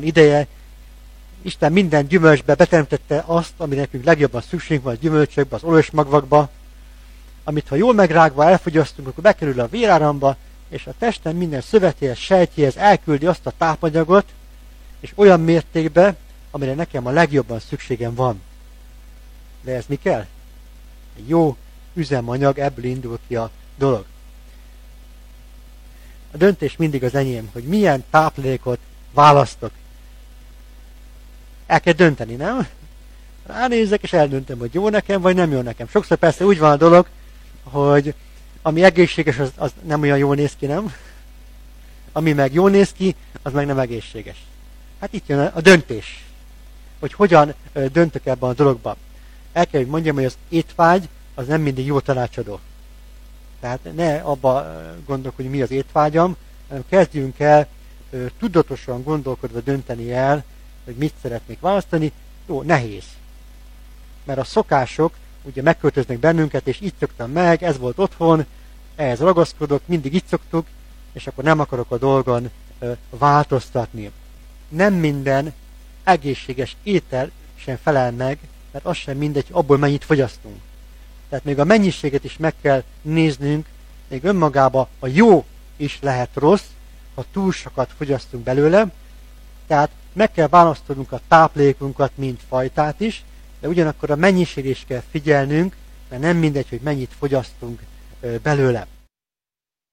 ideje. Isten minden gyümölcsbe beteremtette azt, ami nekünk legjobban szükségünk van, a gyümölcsökbe, az olajosmagvakba, amit ha jól megrágva elfogyasztunk, akkor bekerül a véráramba, és a testen minden szövetéhez, sejtjéhez elküldi azt a tápanyagot, és olyan mértékben, amire nekem a legjobban szükségem van. De ez mi kell? Egy jó üzemanyag, ebből indul ki a dolog. A döntés mindig az enyém, hogy milyen táplálékot választok. El kell dönteni, nem? Ránézek, és eldöntöm, hogy jó nekem, vagy nem jó nekem. Sokszor persze úgy van a dolog, hogy ami egészséges, az nem olyan jól néz ki, nem? Ami meg jól néz ki, az meg nem egészséges. Hát itt jön a döntés, hogy hogyan döntök ebben a dologban. El kell, hogy mondjam, hogy az étvágy az nem mindig jó tanácsadó. Tehát ne abba gondolkodj, mi az étvágyam, hanem kezdjünk el tudatosan gondolkodva dönteni el, hogy mit szeretnék választani. Jó, nehéz. Mert a szokások ugye megköltöznek bennünket, és így szoktam meg, ez volt otthon, ehhez ragaszkodok, mindig így szoktuk, és akkor nem akarok a dolgon változtatni. Nem minden egészséges étel sem felel meg, mert az sem mindegy, abból mennyit fogyasztunk. Tehát még a mennyiséget is meg kell néznünk, még önmagában a jó is lehet rossz, ha túl sokat fogyasztunk belőle, tehát meg kell választanunk a táplálékunkat, mint fajtát is, de ugyanakkor a mennyiség is kell figyelnünk, mert nem mindegy, hogy mennyit fogyasztunk belőle.